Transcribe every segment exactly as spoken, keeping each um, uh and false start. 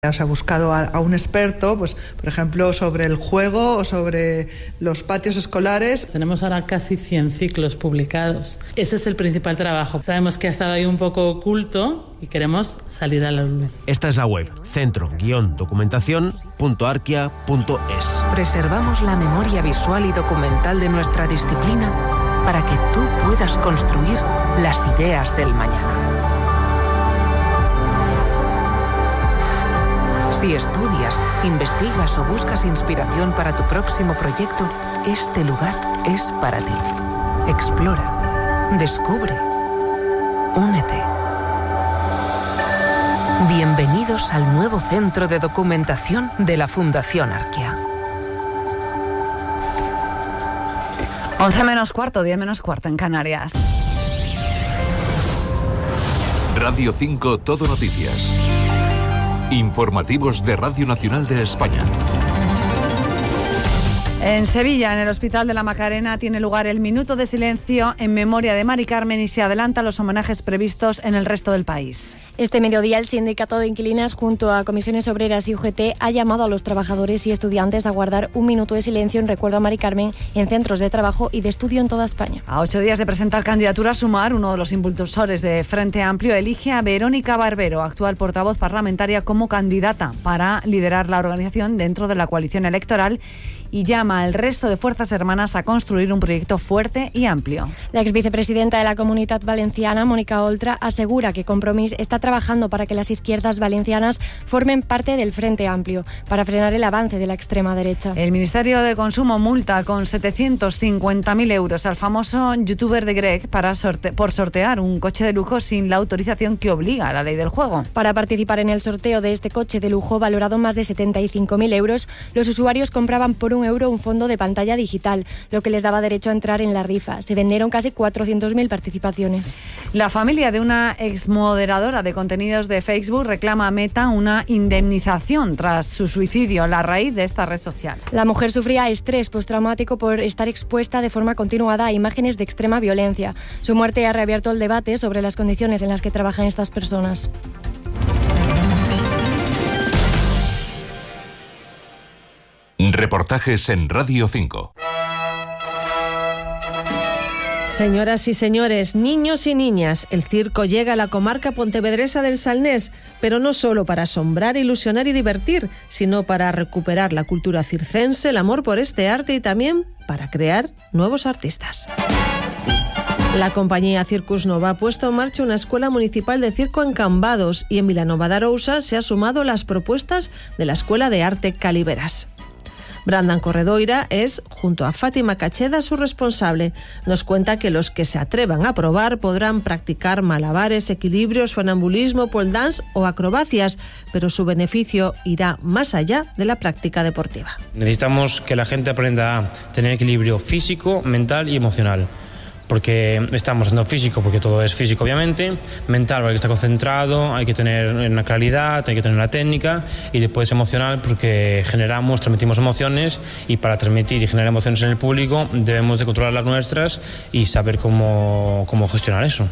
Se ha buscado a, a un experto, pues, por ejemplo, sobre el juego o sobre los patios escolares. Tenemos ahora casi cien ciclos publicados. Ese es el principal trabajo. Sabemos que ha estado ahí un poco oculto y queremos salir a la luz. Esta es la web, centro guion documentación punto arquia punto es. Preservamos la memoria visual y documental de nuestra disciplina para que tú puedas construir las ideas del mañana. Si estudias, investigas o buscas inspiración para tu próximo proyecto, este lugar es para ti. Explora, descubre, únete. Bienvenidos al nuevo centro de documentación de la Fundación Arquia. once menos cuarto, diez menos cuarto en Canarias. Radio cinco Todo Noticias. Informativos de Radio Nacional de España. En Sevilla, en el Hospital de la Macarena, tiene lugar el minuto de silencio en memoria de Mari Carmen y se adelantan los homenajes previstos en el resto del país. Este mediodía, el Sindicato de Inquilinas, junto a Comisiones Obreras y U G T, ha llamado a los trabajadores y estudiantes a guardar un minuto de silencio en recuerdo a Mari Carmen en centros de trabajo y de estudio en toda España. A ocho días de presentar candidatura, Sumar, uno de los impulsores de Frente Amplio, elige a Verónica Barbero, actual portavoz parlamentaria, como candidata para liderar la organización dentro de la coalición electoral, y llama al resto de fuerzas hermanas a construir un proyecto fuerte y amplio. La exvicepresidenta de la Comunitat Valenciana, Mónica Oltra, asegura que Compromís está trabajando para que las izquierdas valencianas formen parte del Frente Amplio, para frenar el avance de la extrema derecha. El Ministerio de Consumo multa con setecientos cincuenta mil euros al famoso youtuber de Greg para sorte- por sortear un coche de lujo sin la autorización que obliga a la ley del juego. Para participar en el sorteo de este coche de lujo valorado más de setenta y cinco mil euros, los usuarios compraban por un euro un fondo de pantalla digital, lo que les daba derecho a entrar en la rifa. Se vendieron casi cuatrocientas mil participaciones. La familia de una exmoderadora de contenidos de Facebook reclama a Meta una indemnización tras su suicidio, la raíz de esta red social. La mujer sufría estrés postraumático por estar expuesta de forma continuada a imágenes de extrema violencia. Su muerte ha reabierto el debate sobre las condiciones en las que trabajan estas personas. Reportajes en Radio cinco. Señoras y señores, niños y niñas, el circo llega a la comarca pontevedresa del Salnés, pero no solo para asombrar, ilusionar y divertir, sino para recuperar la cultura circense, el amor por este arte y también para crear nuevos artistas. La compañía Circus Nova ha puesto en marcha una escuela municipal de circo en Cambados y en Vilanova de Arousa se ha sumado a las propuestas de la Escuela de Arte Caliveras. Brandan Corredoira es, junto a Fátima Cacheda, su responsable. Nos cuenta que los que se atrevan a probar podrán practicar malabares, equilibrios, sonambulismo, pole dance o acrobacias, pero su beneficio irá más allá de la práctica deportiva. Necesitamos que la gente aprenda a tener equilibrio físico, mental y emocional. Porque estamos haciendo físico, porque todo es físico obviamente, mental, porque hay que estar concentrado, hay que tener una claridad, hay que tener una técnica, y después emocional, porque generamos, transmitimos emociones, y para transmitir y generar emociones en el público debemos de controlar las nuestras y saber cómo, cómo gestionar eso.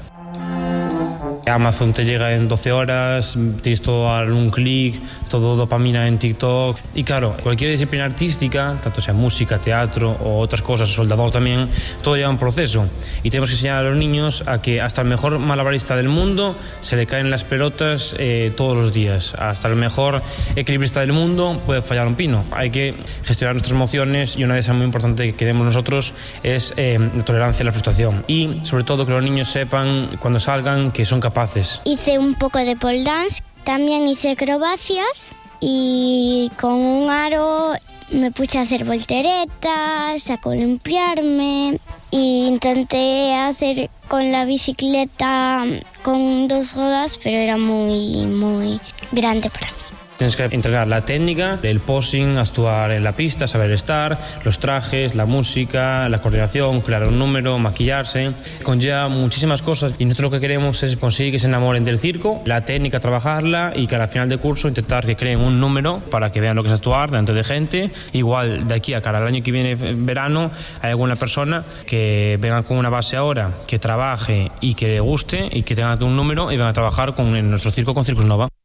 Amazon te llega en doce horas, tienes todo a un clic, todo dopamina en TikTok. Y claro, cualquier disciplina artística, tanto sea música, teatro o otras cosas, soldador también, todo lleva un proceso. Y tenemos que enseñar a los niños a que hasta el mejor malabarista del mundo se le caen las pelotas eh, todos los días. Hasta el mejor equilibrista del mundo puede fallar un pino. Hay que gestionar nuestras emociones, y una de esas muy importantes que queremos nosotros es eh, la tolerancia a la frustración. Y sobre todo que los niños sepan cuando salgan que son capaces. Hice un poco de pole dance, también hice acrobacias y con un aro me puse a hacer volteretas, a columpiarme, e intenté hacer con la bicicleta con dos ruedas, pero era muy, muy grande para mí. Tienes que integrar la técnica, el posing, actuar en la pista, saber estar, los trajes, la música, la coordinación, crear un número, maquillarse. Conlleva muchísimas cosas y nosotros lo que queremos es conseguir que se enamoren del circo, la técnica, trabajarla y que al final del curso intentar que creen un número para que vean lo que es actuar delante de gente. Igual de aquí a cara al año que viene, verano, hay alguna persona que venga con una base ahora, que trabaje y que le guste y que tenga un número y venga a trabajar con nuestro circo, con Circus Nova.